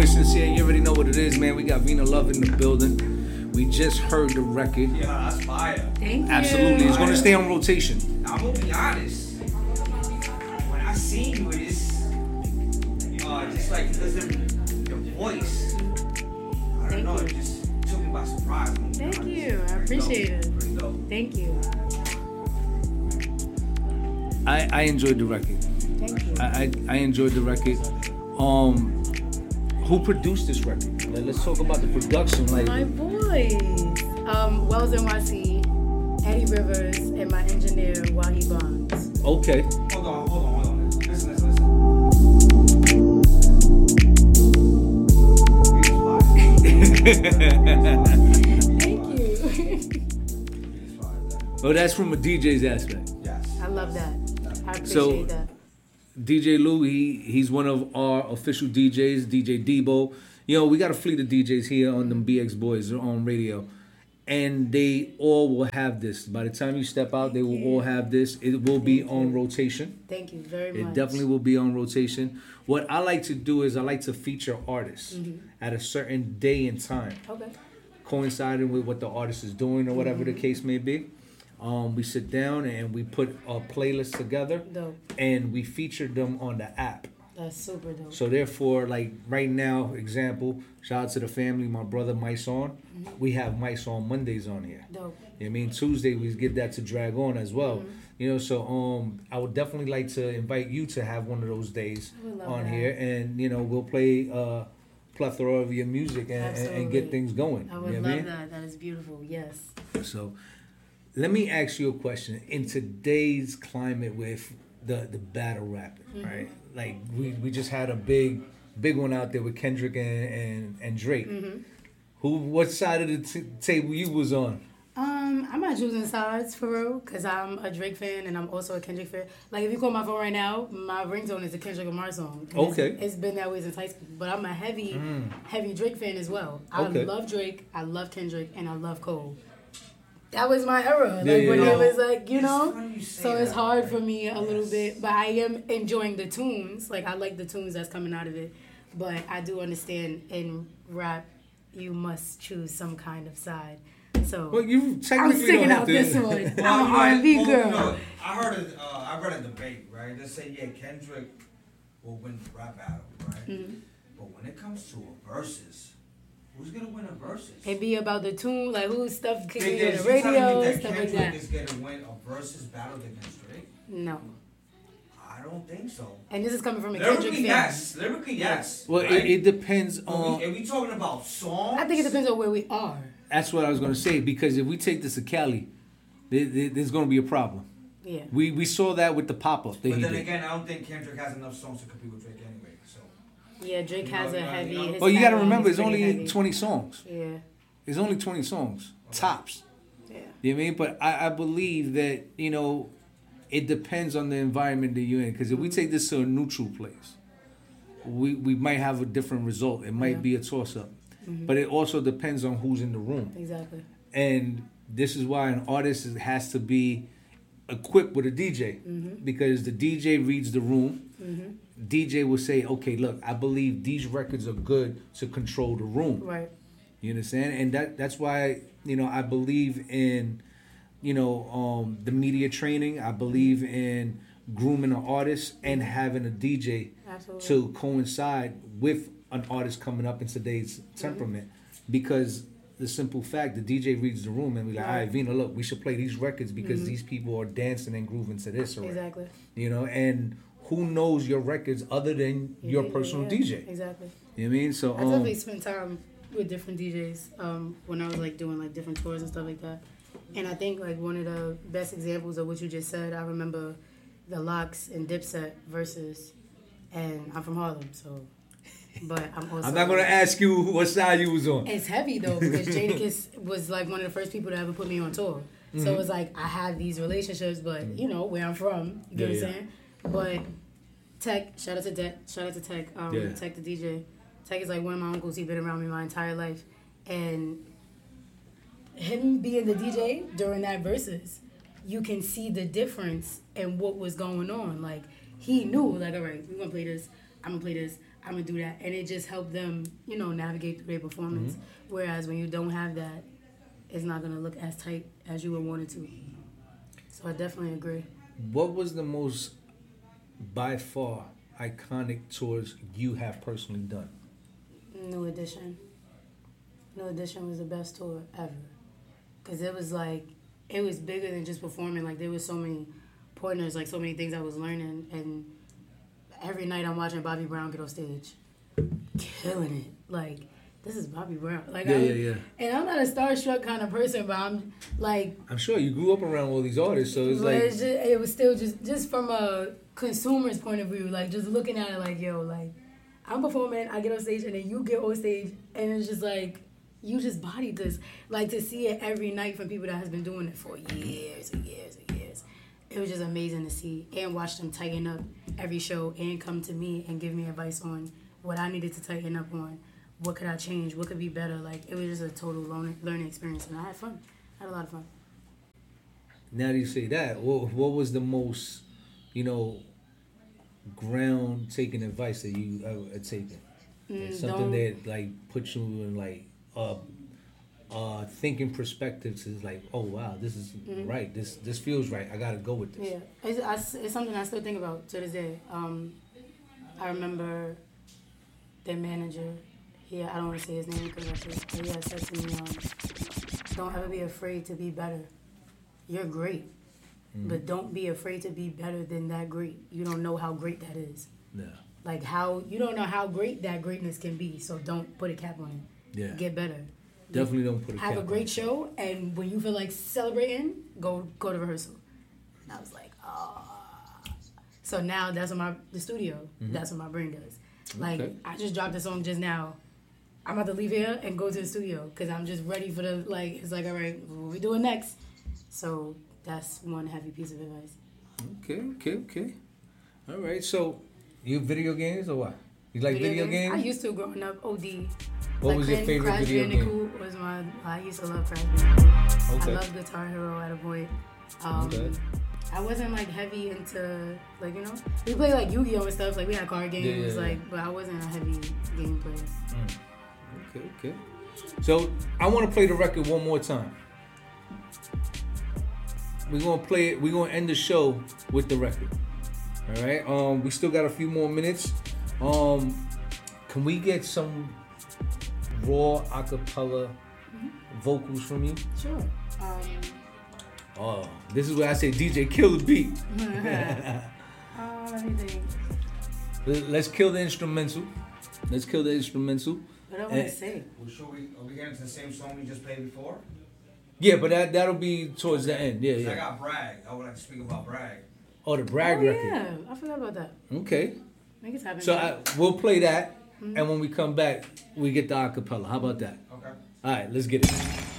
Sincere. You already know what it is, man. We got Vina Love in the building. We just heard the record. Yeah, that's fire. Thank you. Absolutely. It's going to stay on rotation. I'm going to be honest. When I seen you, it's just like your voice. I don't know, it just took me by surprise. Thank you. I appreciate it. Thank you. I enjoyed the record. Thank you. I enjoyed the record. Who produced this record? Let's talk about the production. My boys. Wells NYC, Eddie Rivers, and my engineer, Wahi Bonds. Okay. Hold on. Listen. Thank you. Well, that's from a DJ's aspect. Yes. I love that. I appreciate that. DJ Lou, he's one of our official DJs, DJ Debo. You know, we got a fleet of DJs here on them BX Boys on radio. And they all will have this. By the time you step out, they will all have this. It will be on rotation. Thank you very much. It definitely will be on rotation. What I like to do is I like to feature artists at a certain day and time. Okay. Coinciding with what the artist is doing or whatever the case may be. We sit down and we put a playlist together. Dope. And we feature them on the app. That's super dope. So therefore, like right now, example, shout out to the family, my brother Mice on. We have Mice on Mondays on here. Dope. You know what I mean? Tuesday we get that to drag on as well. You know, so I would definitely like to invite you to have one of those days on here, and you know we'll play a plethora of your music and get things going. I would you know love what I mean? that. That is beautiful. Yes. So let me ask you a question. In today's climate with the battle rapping, right? Like we just had a big one out there with Kendrick and Drake. What side of the table you was on? I'm not choosing sides for real, because I'm a Drake fan and I'm also a Kendrick fan. Like, if you call my phone right now, my ringtone is a Kendrick Lamar song. And Okay. It's been that way since high school. But I'm a heavy Drake fan as well. Okay. I love Drake, I love Kendrick, and I love Cole. That was my era. Yeah, when yeah. it was like, you know? funny you say So it's that. hard for me a little bit. But I am enjoying the tunes. Like, I like the tunes that's coming out of it. But I do understand in rap, you must choose some kind of side. So Well, you I'm technically singing don't have out to. this one. Well, I'm an R&B girl. No, I read a debate, right? They say, Kendrick will win the rap battle, right? But when it comes to a versus, who's gonna win a versus? It be about the tune, like who stuff can Is get on you the telling me radio, that stuff like Kendrick that. is gonna win a versus battle against Drake? No. I don't think so. And this is coming from a Kendrick fan. Lyrically, yes. Well, right? it depends But on. if we talking about songs, I think it depends on where we are. That's what I was gonna say, because if we take this to Cali, there's gonna be a problem. Yeah. We saw that with the pop up that But he then did. again, I don't think Kendrick has enough songs to compete with Drake anyway. So Yeah, Drake has a heavy. His Well, you got to catalog remember, is it's pretty only heavy. 20 songs. Yeah. It's only 20 songs tops. Yeah. You know what I mean? But I believe that, you know, it depends on the environment that you're in. Because if we take this to a neutral place, we might have a different result. It might be a toss-up. But it also depends on who's in the room. Exactly. And this is why an artist has to be equipped with a DJ. Because the DJ reads the room. DJ will say, okay, look, I believe these records are good to control the room. Right. You understand? And that's why, you know, I believe in, you know, the media training. I believe in grooming an artist and having a DJ Absolutely. to coincide with an artist coming up in today's temperament. Because the simple fact, the DJ reads the room and we're like, all right, Vina, look, we should play these records because these people are dancing and grooving to this already. Exactly. You know, and who knows your records other than your personal DJ? Exactly. You know what I mean? So I definitely spent time with different DJs when I was like doing like different tours and stuff like that. And I think like one of the best examples of what you just said, I remember the Lox and Dipset versus, and I'm from Harlem, so. But I'm also. I'm not gonna ask you what side you was on. It's heavy though because Jadakiss was like one of the first people to ever put me on tour. So it was like I had these relationships, but you know where I'm from. You know what I'm saying? But Tech, shout out to Tech, Tech the DJ. Tech is like one of my uncles. He's been around me my entire life, and him being the DJ during that versus, you can see the difference in what was going on. Like he knew, like, all right, we're gonna play this. I'm gonna play this. I'm gonna do that, and it just helped them, you know, navigate through their performance. Mm-hmm. Whereas when you don't have that, it's not gonna look as tight as you would want it to. So I definitely agree. What was the most, by far, iconic tours you have personally done? New Edition. New Edition was the best tour ever. Because it was like, it was bigger than just performing. Like, there was so many pointers, like so many things I was learning. And every night I'm watching Bobby Brown get off stage. Killing it. Like, this is Bobby Brown. Like, Yeah. And I'm not a starstruck kind of person, but I'm like... I'm sure you grew up around all these artists, so it's like... it was still just from a consumer's point of view, like, just looking at it like, yo, like, I'm performing, I get on stage, and then you get on stage, and it's just like, you just bodied this. Like, to see it every night from people that has been doing it for years and years and years. It was just amazing to see and watch them tighten up every show and come to me and give me advice on what I needed to tighten up on. What could I change? What could be better? Like, it was just a total learning experience, and I had fun. I had a lot of fun. Now that you say that, what was the most, you know, ground-taking advice that you ever taken? Something that, like, put you in, like, thinking perspectives is like, oh, wow, this is right. This feels right. I got to go with this. Yeah. It's something I still think about to this day. I remember their manager. I don't want to say his name because he had said to me, don't ever be afraid to be better. You're great, but don't be afraid to be better than that great. You don't know how great that is. Yeah. Like you don't know how great that greatness can be, so don't put a cap on it. Yeah. Get better. Definitely don't put a cap on it. Have a great show, and when you feel like celebrating, go to rehearsal. And I was like, So now that's what the studio, that's what my brain does. Like, okay. I just dropped a song just now. I'm about to leave here and go to the studio because I'm just ready for it's like, all right, what we doing next? So that's one heavy piece of advice. Okay. All right, so you video games or what? You like video games? I used to growing up, OD. What was your favorite Crash video game? I used to love Crash Bandicoot. Okay. I loved Guitar Hero at a point. I wasn't like heavy into like, you know, we played like Yu-Gi-Oh and stuff. Like we had card games, but I wasn't a heavy game player. Okay. So I want to play the record one more time. We're gonna play it. We're gonna end the show with the record. All right. We still got a few more minutes. Can we get some raw acapella vocals from you? Sure. This is where I say DJ kill the beat. Let me think. Let's kill the instrumental. What do I want to say? Well, are we getting to the same song we just played before? Yeah, but that'll be towards the end. Yeah. I got Bragg. I would like to speak about Bragg. Oh, the Bragg record. Yeah, I forgot about that. Okay. Make it happen. So we'll play that, and when we come back, we get the acapella. How about that? Okay. All right, let's get it.